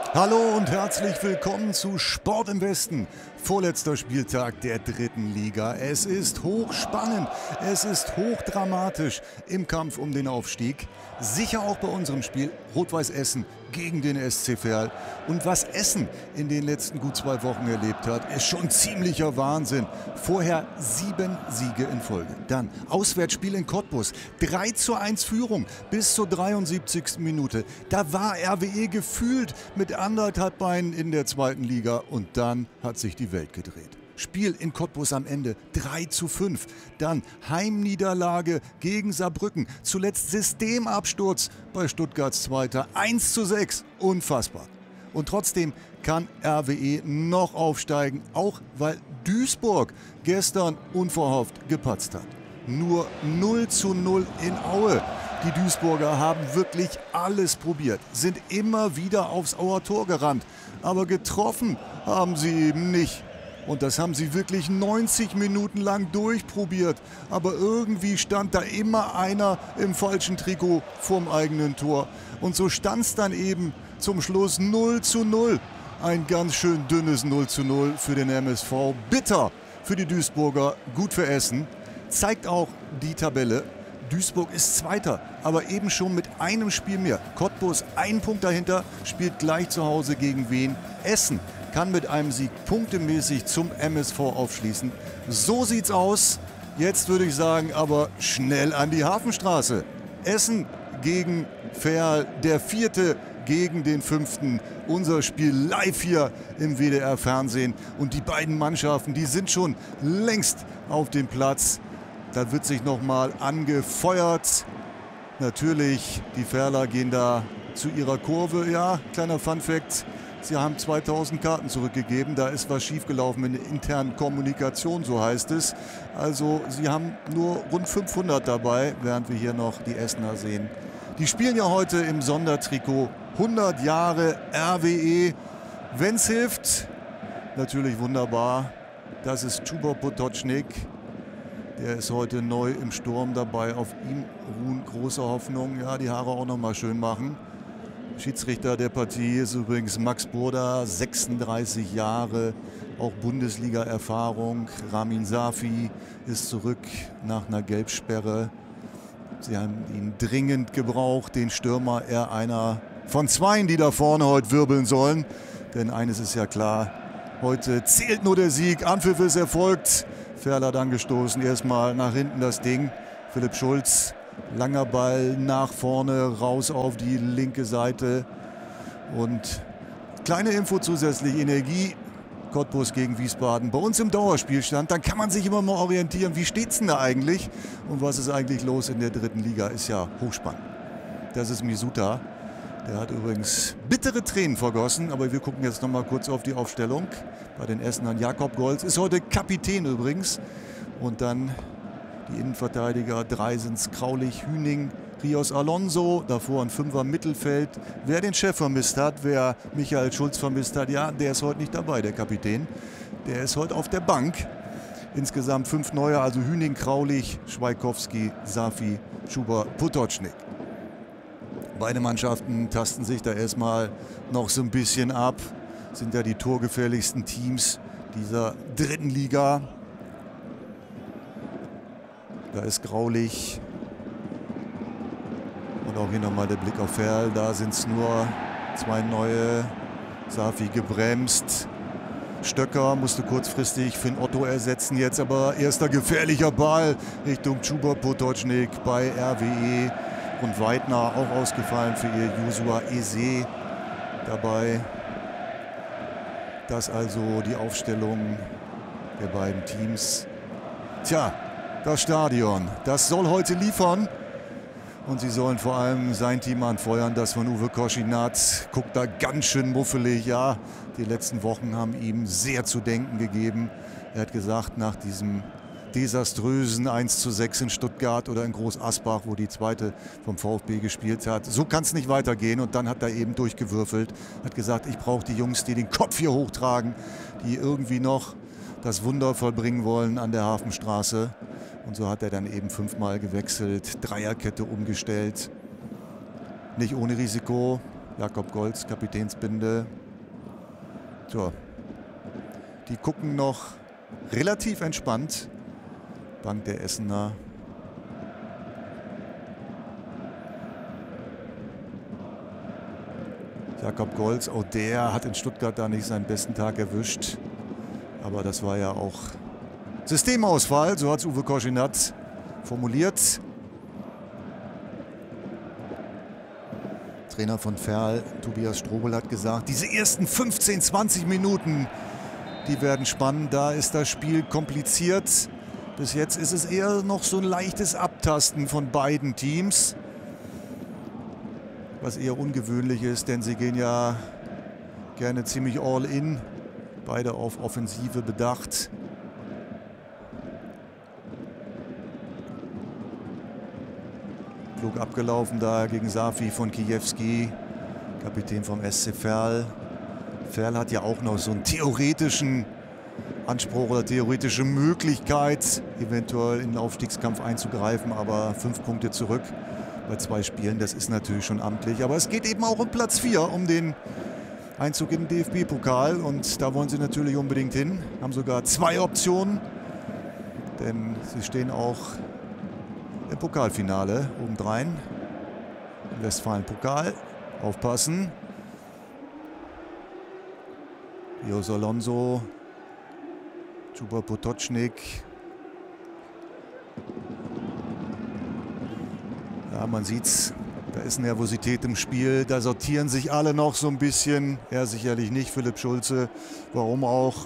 Hallo und herzlich willkommen zu Sport im Westen. Vorletzter Spieltag der dritten Liga. Es ist hochspannend, es ist hochdramatisch im Kampf um den Aufstieg. Sicher auch bei unserem Spiel Rot-Weiß Essen gegen den SC Verl. Und was Essen in den letzten gut 2 Wochen erlebt hat, ist schon ziemlicher Wahnsinn. Vorher 7 Siege in Folge. Dann Auswärtsspiel in Cottbus, 3:1 Führung bis zur 73. Minute. Da war RWE gefühlt mit 1,5 Beinen in der zweiten Liga und dann hat sich die Welt gedreht. Spiel in Cottbus am Ende 3:5. Dann Heimniederlage gegen Saarbrücken. Zuletzt Systemabsturz bei Stuttgarts Zweiter 1:6. Unfassbar. Und trotzdem kann RWE noch aufsteigen, auch weil Duisburg gestern unverhofft gepatzt hat. Nur 0:0 in Aue. Die Duisburger haben wirklich alles probiert, sind immer wieder aufs Auer Tor gerannt. Aber getroffen haben sie eben nicht. Und das haben sie wirklich 90 Minuten lang durchprobiert. Aber irgendwie stand da immer einer im falschen Trikot vorm eigenen Tor. Und so stand es dann eben zum Schluss 0:0. Ein ganz schön dünnes 0:0 für den MSV. Bitter für die Duisburger, gut für Essen. Zeigt auch die Tabelle. Duisburg ist Zweiter, aber eben schon mit einem Spiel mehr. Cottbus 1 Punkt dahinter, spielt gleich zu Hause gegen Wien. Essen kann mit einem Sieg punktemäßig zum MSV aufschließen. So sieht's aus. Jetzt würde ich sagen, aber schnell an die Hafenstraße. Essen gegen Verl, der 4. gegen den 5. Unser Spiel live hier im WDR-Fernsehen. Und die beiden Mannschaften, die sind schon längst auf dem Platz. Da wird sich nochmal angefeuert. Natürlich, die Verler gehen da zu ihrer Kurve. Ja, kleiner Funfact. Sie haben 2000 Karten zurückgegeben. Da ist was schiefgelaufen in der internen Kommunikation, so heißt es. Also sie haben nur rund 500 dabei, während wir hier noch die Essener sehen. Die spielen ja heute im Sondertrikot 100 Jahre RWE. Wenn's hilft, natürlich wunderbar. Das ist Chuba Potočnik. Der ist heute neu im Sturm dabei. Auf ihm ruhen große Hoffnung. Ja, die Haare auch noch mal schön machen. Schiedsrichter der Partie ist übrigens Max Burda, 36 Jahre, auch Bundesliga-Erfahrung. Ramin Safi ist zurück nach einer Gelbsperre. Sie haben ihn dringend gebraucht, den Stürmer, er einer von 2, die da vorne heute wirbeln sollen. Denn eines ist ja klar, heute zählt nur der Sieg. Anpfiff ist erfolgt. Verl hat angestoßen, erstmal nach hinten das Ding. Philipp Schulz, langer Ball nach vorne, raus auf die linke Seite. Und kleine Info zusätzlich, Energie, Cottbus gegen Wiesbaden. Bei uns im Dauerspielstand, dann kann man sich immer mal orientieren, wie steht's denn da eigentlich? Und was ist eigentlich los in der dritten Liga? Ist ja hochspannend. Das ist Misuta. Der hat übrigens bittere Tränen vergossen, aber wir gucken jetzt noch mal kurz auf die Aufstellung. Bei den Essenern Jakob Golz ist heute Kapitän übrigens. Und dann die Innenverteidiger, 3 sind's: Kraulich, Hüning, Rios Alonso, davor ein 5er Mittelfeld. Wer den Chef vermisst hat, wer Michael Schulz vermisst hat, ja, der ist heute nicht dabei, der Kapitän. Der ist heute auf der Bank. Insgesamt 5 neue, also Hüning, Kraulich, Schweikowski, Safi, Chuba Potočnik. Beide Mannschaften tasten sich da erstmal noch so ein bisschen ab. Sind ja die torgefährlichsten Teams dieser dritten Liga. Da ist Graulich. Und auch hier nochmal der Blick auf Verl. Da sind es nur 2 neue. Safi gebremst. Stöcker musste kurzfristig Finn Otto ersetzen. Jetzt aber erster gefährlicher Ball Richtung Chuba Potočnik bei RWE. Und Weidner auch ausgefallen für ihr Josua Eze dabei. Das also die Aufstellung der beiden Teams. Tja, das Stadion, das soll heute liefern. Und sie sollen vor allem sein Team anfeuern, das von Uwe Koschinat. Guckt da ganz schön muffelig. Ja, die letzten Wochen haben ihm sehr zu denken gegeben. Er hat gesagt, nach diesem desaströsen 1:6 in Stuttgart oder in Groß Asbach, wo die zweite vom VfB gespielt hat. So kann es nicht weitergehen. Und dann hat er eben durchgewürfelt. Hat gesagt, ich brauche die Jungs, die den Kopf hier hochtragen, die irgendwie noch das Wunder vollbringen wollen an der Hafenstraße. Und so hat er dann eben 5-mal gewechselt, Dreierkette umgestellt. Nicht ohne Risiko. Jakob Golz, Kapitänsbinde. So. Die gucken noch relativ entspannt. Bank der Essener. Jakob Golz, auch der hat in Stuttgart da nicht seinen besten Tag erwischt. Aber das war ja auch Systemausfall, so hat es Uwe Koschinat formuliert. Trainer von Verl, Tobias Strobel, hat gesagt, diese ersten 15, 20 Minuten, die werden spannend. Da ist das Spiel kompliziert. Bis jetzt ist es eher noch so ein leichtes Abtasten von beiden Teams. Was eher ungewöhnlich ist, denn sie gehen ja gerne ziemlich all in. Beide auf Offensive bedacht. Klug abgelaufen da gegen Safi von Kijewski, Kapitän vom SC Verl. Verl hat ja auch noch so einen theoretischen Anspruch oder theoretische Möglichkeit, eventuell in den Aufstiegskampf einzugreifen, aber 5 Punkte zurück bei 2 Spielen, das ist natürlich schon amtlich. Aber es geht eben auch um Platz 4, um den Einzug in den DFB-Pokal und da wollen sie natürlich unbedingt hin. Haben sogar 2 Optionen, denn sie stehen auch im Pokalfinale obendrein. Westfalen-Pokal. Aufpassen. Jos Alonso. Chuba Potočnik. Ja, man sieht's. Da ist Nervosität im Spiel. Da sortieren sich alle noch so ein bisschen. Er sicherlich nicht, Philipp Schulze. Warum auch?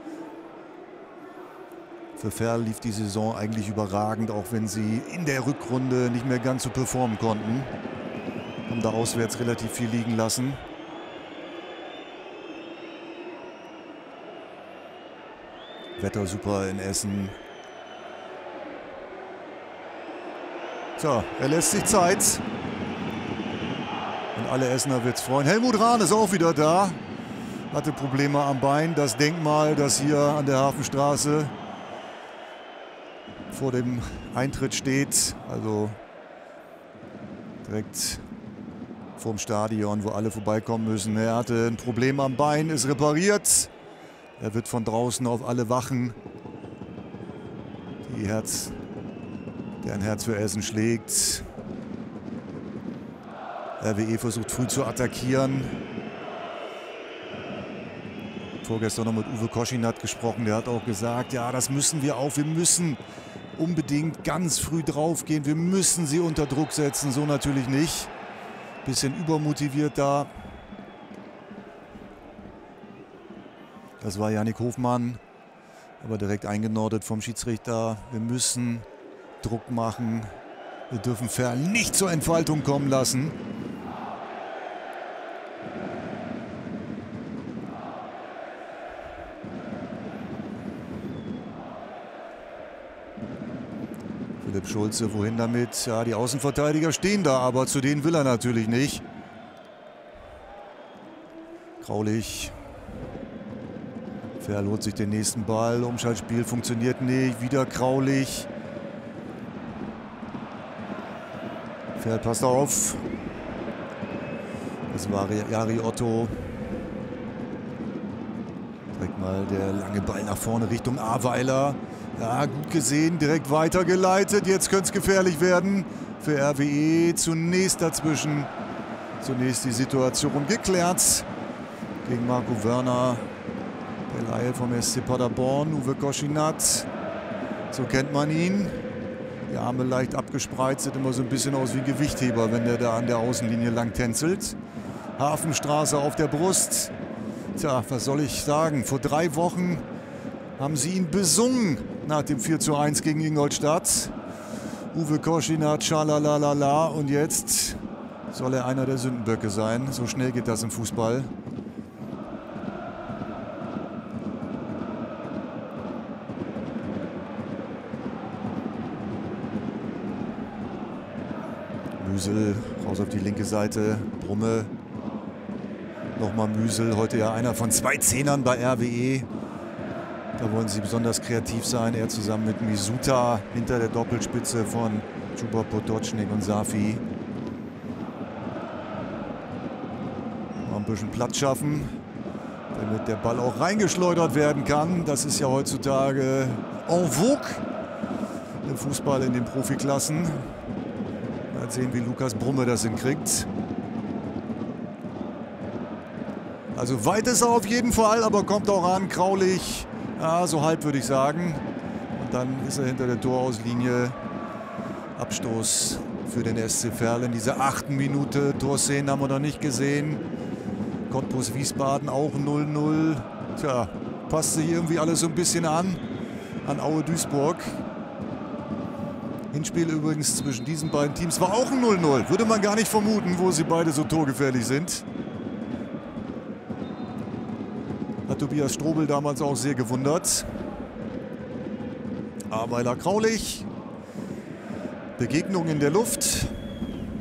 Für Verl lief die Saison eigentlich überragend, auch wenn sie in der Rückrunde nicht mehr ganz so performen konnten. Haben da auswärts relativ viel liegen lassen. Wetter super in Essen. So, er lässt sich Zeit. Und alle Essener wird es freuen. Helmut Rahn ist auch wieder da. Hatte Probleme am Bein. Das Denkmal, das hier an der Hafenstraße vor dem Eintritt steht, also direkt vorm Stadion, wo alle vorbeikommen müssen. Er hatte ein Problem am Bein, ist repariert. Er wird von draußen auf alle Wachen, deren Herz für Essen schlägt. RWE versucht früh zu attackieren. Vorgestern noch mit Uwe Koschinat gesprochen, der hat auch gesagt, ja, das müssen wir auch, wir müssen unbedingt ganz früh drauf gehen. Wir müssen sie unter Druck setzen. So natürlich nicht. Bisschen übermotiviert da. Das war Yannick Hofmann. Aber direkt eingenordet vom Schiedsrichter. Wir müssen Druck machen. Wir dürfen Verl nicht zur Entfaltung kommen lassen. Philipp Schulze, wohin damit? Ja, die Außenverteidiger stehen da, aber zu denen will er natürlich nicht. Graulich. Verl holt sich den nächsten Ball. Umschaltspiel funktioniert nicht. Wieder Graulich. Verl passt auf. Das war Jari Otto. Direkt mal der lange Ball nach vorne Richtung Ahrweiler. Ja, gut gesehen, direkt weitergeleitet. Jetzt könnte es gefährlich werden für RWE. Zunächst dazwischen. Zunächst die Situation geklärt gegen Marco Wörner. Der Laie vom SC Paderborn, Uwe Koschinat. So kennt man ihn. Die Arme leicht abgespreizt, sieht immer so ein bisschen aus wie ein Gewichtheber, wenn der da an der Außenlinie lang tänzelt. Hafenstraße auf der Brust. Tja, was soll ich sagen? Vor 3 Wochen haben sie ihn besungen nach dem 4:1 gegen Ingolstadt. Uwe Koschinat, schalalalala. Und jetzt soll er einer der Sündenböcke sein. So schnell geht das im Fußball. Müsel raus auf die linke Seite. Brumme. Nochmal Müsel. Heute ja einer von 2 Zehnern bei RWE. Da wollen sie besonders kreativ sein. Er zusammen mit Misuta hinter der Doppelspitze von Chuba Potočnik und Safi. Mal ein bisschen Platz schaffen. damit der Ball auch reingeschleudert werden kann. Das ist ja heutzutage en vogue im Fußball in den Profiklassen. Mal sehen, wie Lukas Brumme das hinkriegt. Also weit ist er auf jeden Fall, aber kommt auch an, Kraulich, ja, so halb würde ich sagen. Und dann ist er hinter der Torauslinie. Abstoß für den SC Verl in dieser 8. Minute. Torszenen haben wir noch nicht gesehen. Cottbus Wiesbaden auch 0-0. Tja, passt sich irgendwie alles so ein bisschen an Aue Duisburg. Hinspiel übrigens zwischen diesen beiden Teams war auch ein 0-0. Würde man gar nicht vermuten, wo sie beide so torgefährlich sind. Hat Tobias Strobel damals auch sehr gewundert. Aweiler Kraulich. Begegnung in der Luft.